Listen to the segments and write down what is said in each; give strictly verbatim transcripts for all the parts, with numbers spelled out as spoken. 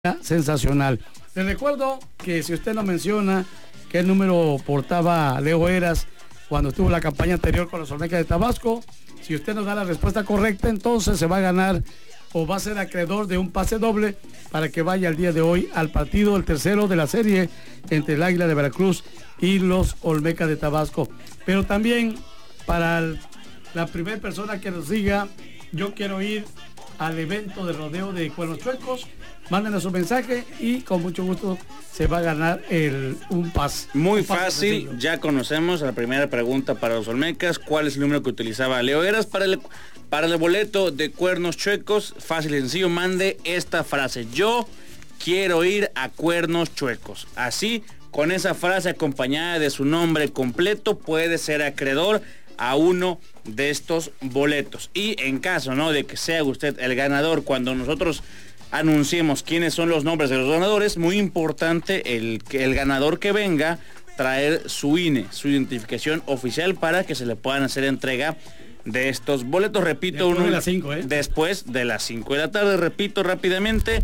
sensacional. Les recuerdo que si usted nos menciona qué número portaba Leo Heras cuando estuvo en la campaña anterior con los Olmecas de Tabasco, si usted nos da la respuesta correcta, entonces se va a ganar o va a ser acreedor de un pase doble para que vaya el día de hoy al partido, el tercero de la serie entre el Águila de Veracruz y los Olmecas de Tabasco. Pero también para el, la primera persona que nos diga yo quiero ir al evento de rodeo de Cuernos Chuecos, mándenos su mensaje y con mucho gusto se va a ganar el, un pase. Muy un pase fácil, sencillo. Ya conocemos la primera pregunta para los Olmecas. ¿Cuál es el número que utilizaba Leo Heras para el, para el boleto de Cuernos Chuecos? Fácil y sencillo, mande esta frase: yo quiero ir a Cuernos Chuecos. Así, con esa frase acompañada de su nombre completo, puede ser acreedor a uno de estos boletos. Y en caso, ¿no?, de que sea usted el ganador, cuando nosotros anunciemos quiénes son los nombres de los ganadores, muy importante el que el ganador que venga traer su I N E, su identificación oficial, para que se le puedan hacer entrega de estos boletos. Repito, después uno de las cinco, ¿eh? después de las cinco de la tarde. Repito rápidamente,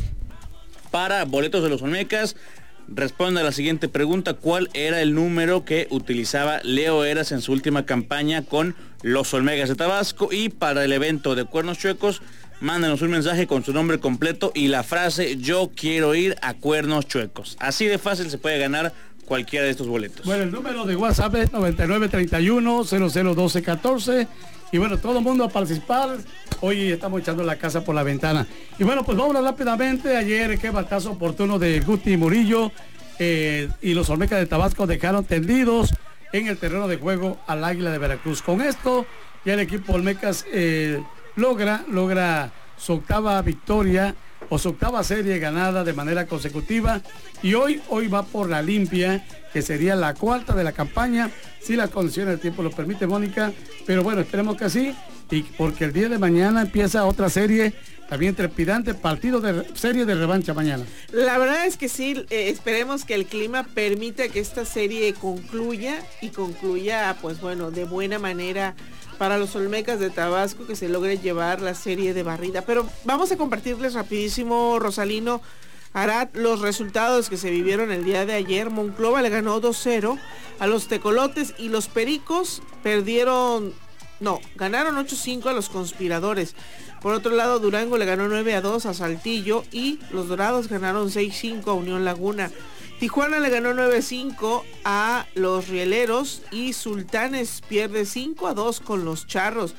para boletos de los Olmecas, responde a la siguiente pregunta: ¿cuál era el número que utilizaba Leo Heras en su última campaña con los Olmecas de Tabasco? Y para el evento de Cuernos Chuecos, mándenos un mensaje con su nombre completo y la frase yo quiero ir a Cuernos Chuecos. Así de fácil se puede ganar cualquiera de estos boletos. Bueno, el número de WhatsApp es noventa y nueve treinta y uno cero cero doce catorce. Y bueno, todo el mundo a participar. Hoy estamos echando la casa por la ventana. Y bueno, pues vámonos rápidamente. Ayer, qué batazo oportuno de Guti Murillo eh, y los Olmecas de Tabasco dejaron tendidos en el terreno de juego al Águila de Veracruz. Con esto, ya el equipo Olmecas eh, logra, logra su octava victoria o su octava serie ganada de manera consecutiva. Y hoy, hoy va por la limpia, que sería la cuarta de la campaña, si las condiciones del tiempo lo permite, Mónica. Pero bueno, esperemos que así, y porque el día de mañana empieza otra serie también trepidante, partido de serie de revancha mañana. La verdad es que sí, eh, esperemos que el clima permita que esta serie concluya y concluya, pues bueno, de buena manera para los Olmecas de Tabasco, que se logre llevar la serie de barrida. Pero vamos a compartirles rapidísimo, Rosalino, Arad, los resultados que se vivieron el día de ayer. Monclova le ganó dos cero a los Tecolotes y los Pericos perdieron, no, ganaron ocho cinco a los Conspiradores. Por otro lado, Durango le ganó nueve a dos a Saltillo y los Dorados ganaron seis cinco a Unión Laguna. Tijuana le ganó nueve cinco a los Rieleros y Sultanes pierde cinco a dos con los Charros.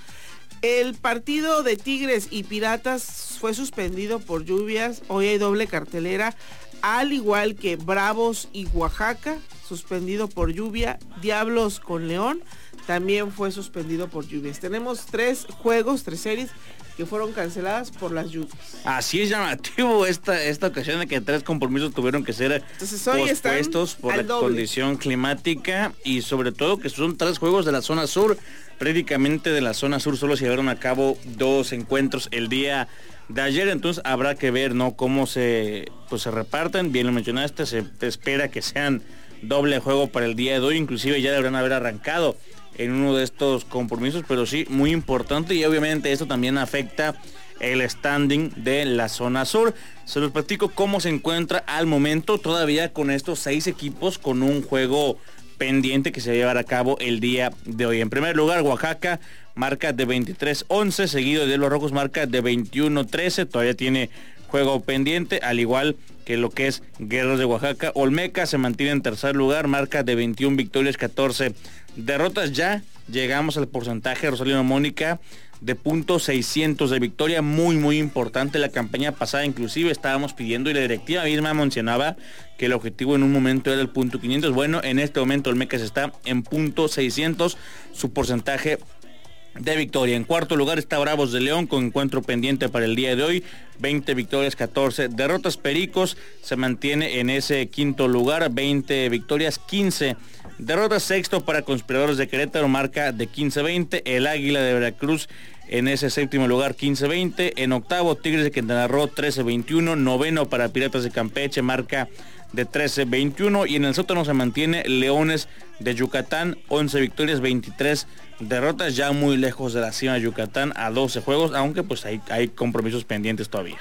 El partido de Tigres y Piratas fue suspendido por lluvias. Hoy hay doble cartelera, al igual que Bravos y Oaxaca, suspendido por lluvia. Diablos con León también fue suspendido por lluvias. Tenemos tres juegos, tres series que fueron canceladas por las lluvias. Así es llamativo esta, esta ocasión de que tres compromisos tuvieron que ser Entonces, hoy pospuestos por la doble. condición climática, y sobre todo que son tres juegos de la zona sur. Prácticamente de la zona sur solo se llevaron a cabo dos encuentros el día de ayer, entonces habrá que ver, ¿no?, cómo se, pues, se reparten. Bien lo mencionaste, se espera que sean doble juego para el día de hoy, inclusive ya deberán haber arrancado en uno de estos compromisos, pero sí, muy importante, y obviamente esto también afecta el standing de la zona sur. Se los platico cómo se encuentra al momento, todavía con estos seis equipos con un juego pendiente que se va a llevar a cabo el día de hoy. En primer lugar, Oaxaca marca de veintitrés once, seguido de los Rojos marca de veintiuno trece, todavía tiene juego pendiente, al igual que lo que es Guerreros de Oaxaca. Olmeca se mantiene en tercer lugar, marca de veintiuna victorias, catorce derrotas. Ya llegamos al porcentaje, Rosalino, Mónica, de punto seiscientos de victoria, muy muy importante. La campaña pasada inclusive estábamos pidiendo, y la directiva misma mencionaba que el objetivo en un momento era el punto quinientos. Bueno, en este momento Olmecas está en punto seiscientos, su porcentaje de victoria. En cuarto lugar está Bravos de León, con encuentro pendiente para el día de hoy, veinte victorias, catorce derrotas. Pericos se mantiene en ese quinto lugar, veinte victorias, quince derrotas. Sexto para Conspiradores de Querétaro, marca de quince veinte. El Águila de Veracruz en ese séptimo lugar, quince veinte. En octavo, Tigres de Quintana Roo, trece veintiuno. Noveno para Piratas de Campeche, marca de trece veintiuno. Y en el sótano se mantiene Leones de Yucatán, once victorias, veintitrés derrotas, ya muy lejos de la cima de Yucatán a doce juegos, aunque pues hay, hay compromisos pendientes todavía.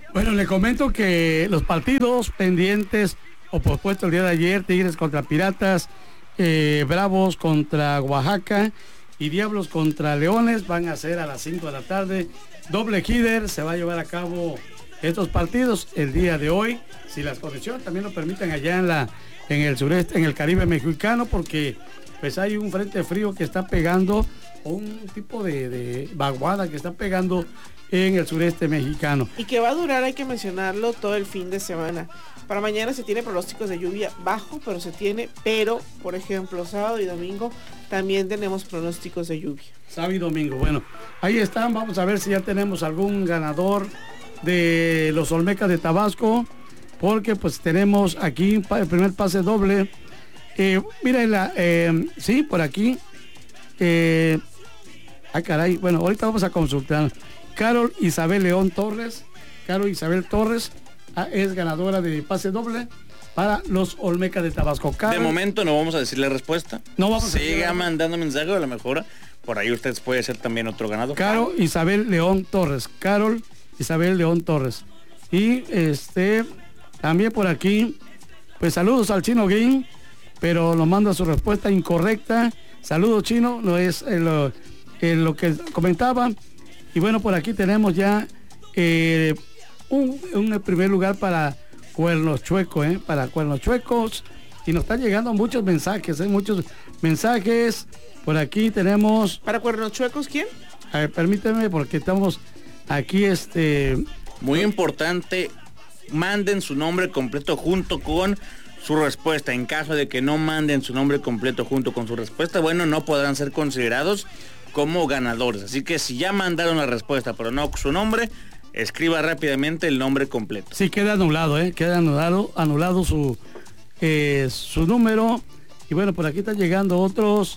Bueno, le comento que los partidos pendientes o pospuestos el día de ayer, Tigres contra Piratas, eh, Bravos contra Oaxaca y Diablos contra Leones, van a ser a las cinco de la tarde. Doble header, se va a llevar a cabo estos partidos el día de hoy, si las condiciones también lo permiten allá en la en el sureste, en el Caribe mexicano, porque pues hay un frente frío que está pegando, un tipo de, de vaguada que está pegando en el sureste mexicano. Y que va a durar, hay que mencionarlo, todo el fin de semana. Para mañana se tiene pronósticos de lluvia bajo, pero se tiene, pero, por ejemplo, sábado y domingo también tenemos pronósticos de lluvia. Sábado y domingo, bueno, ahí están, vamos a ver si ya tenemos algún ganador de los Olmecas de Tabasco, porque pues tenemos aquí el primer pase doble. Eh, mira, la, eh, sí, por aquí. Eh, ah, caray, bueno, ahorita vamos a consultar. Carol Isabel León Torres, Carol Isabel Torres ah, es ganadora de pase doble para los Olmecas de Tabasco. Carol, de momento no vamos a decir la respuesta. No vamos a Siga mandando mensajes, a lo mejor por ahí ustedes puede ser también otro ganador. Carol Isabel León Torres, Carol Isabel León Torres. Y este también por aquí, pues saludos al Chino Green, pero nos manda su respuesta incorrecta. Saludos, Chino, no es eh, lo, eh, lo que comentaba. Y bueno, por aquí tenemos ya eh, un, un primer lugar para Cuernos Chuecos, ¿eh? Para Cuernos Chuecos. Y nos están llegando muchos mensajes, ¿eh? Muchos mensajes. Por aquí tenemos... ¿Para Cuernos Chuecos quién? A ver, permíteme, porque estamos aquí, este... Muy importante, manden su nombre completo junto con su respuesta. En caso de que no manden su nombre completo junto con su respuesta, bueno, no podrán ser considerados como ganadores. Así que si ya mandaron la respuesta pero no su nombre, escriba rápidamente el nombre completo. Sí, queda anulado, ¿eh? Queda anulado, anulado su, eh, su número. Y bueno, por aquí están llegando otros.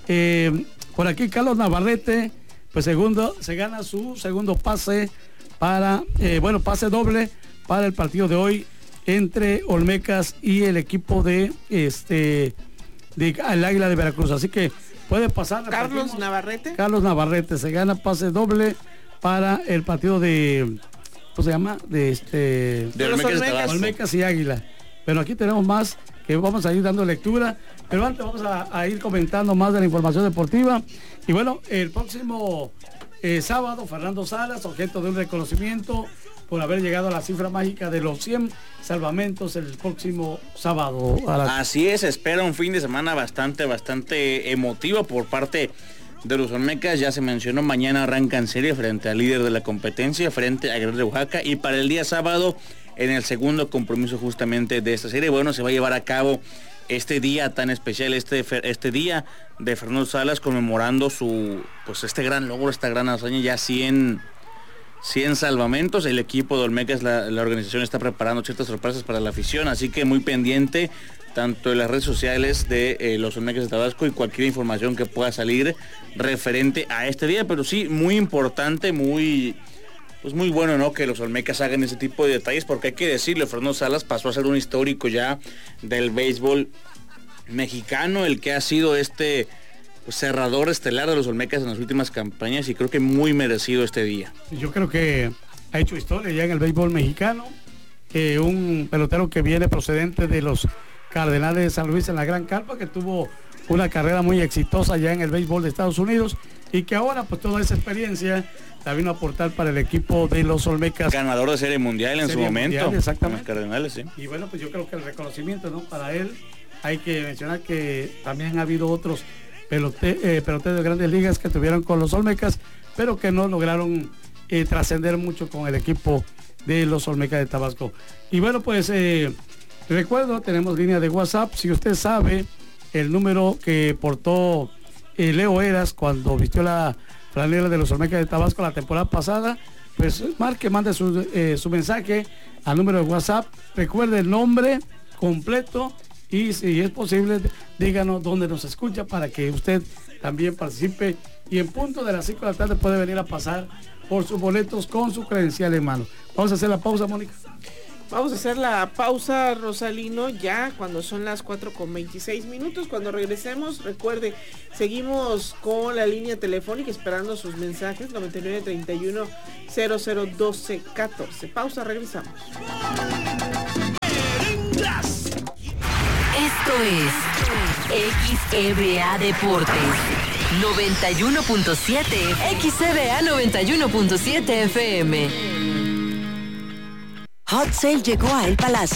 Eh, por aquí Carlos Navarrete, pues segundo, se gana su segundo pase para, eh, bueno, pase doble para el partido de hoy entre Olmecas y el equipo de este de el Águila de Veracruz. Así que puede pasar. Carlos Navarrete. Carlos Navarrete se gana pase doble para el partido de, ¿cómo se llama? De este de de los Olmecas, Olmecas. Olmecas y Águila. Pero aquí tenemos más que vamos a ir dando lectura. Pero antes vamos a, a ir comentando más de la información deportiva. Y bueno, el próximo eh, sábado, Fernando Salas, objeto de un reconocimiento por haber llegado a la cifra mágica de los cien salvamentos el próximo sábado. A la... Así es, espera un fin de semana bastante, bastante emotivo por parte de los Olmecas. Ya se mencionó, mañana arrancan serie frente al líder de la competencia, frente a Guerrero de Oaxaca, y para el día sábado, en el segundo compromiso justamente de esta serie, bueno, se va a llevar a cabo este día tan especial, este, este día de Fernando Salas, conmemorando su, pues este gran logro, esta gran hazaña, ya cien salvamentos. El equipo de Olmecas, la, la organización está preparando ciertas sorpresas para la afición, así que muy pendiente tanto en las redes sociales de eh, los Olmecas de Tabasco y cualquier información que pueda salir referente a este día. Pero sí, muy importante, muy pues muy bueno, ¿no?, que los Olmecas hagan ese tipo de detalles, porque hay que decirlo, Fernando Salas pasó a ser un histórico ya del béisbol mexicano, el que ha sido este pues, cerrador estelar de los Olmecas en las últimas campañas, y creo que muy merecido este día. Yo creo que ha hecho historia ya en el béisbol mexicano, eh, un pelotero que viene procedente de los Cardenales de San Luis en la Gran Carpa, que tuvo una carrera muy exitosa ya en el béisbol de Estados Unidos, y que ahora pues toda esa experiencia la vino a aportar para el equipo de los Olmecas. Ganador de Serie Mundial en Serie su mundial, momento. exactamente. Con los Cardenales, sí. Y bueno, pues yo creo que el reconocimiento, ¿no?, para él, hay que mencionar que también ha habido otros pelote, eh, peloteros de grandes ligas que tuvieron con los Olmecas, pero que no lograron eh, trascender mucho con el equipo de los Olmecas de Tabasco. Y bueno, pues eh, recuerdo, tenemos línea de WhatsApp. Si usted sabe el número que portó eh, Leo Eras cuando vistió la franela de los Olmecas de Tabasco la temporada pasada, pues marque, mande su, eh, su mensaje al número de WhatsApp. Recuerde el nombre completo y si es posible, díganos dónde nos escucha para que usted también participe, y en punto de las cinco de la tarde puede venir a pasar por sus boletos con su credencial en mano. Vamos a hacer la pausa, Mónica. Vamos a hacer la pausa, Rosalino, ya cuando son las cuatro con veintiséis minutos. Cuando regresemos, recuerde, seguimos con la línea telefónica esperando sus mensajes, noventa y nueve treinta y uno cero cero doce catorce. Pausa, regresamos. Esto es X E B A Deportes noventa y uno punto siete, X E B A noventa y uno punto siete F M. Hot Sale llegó a El Palacio.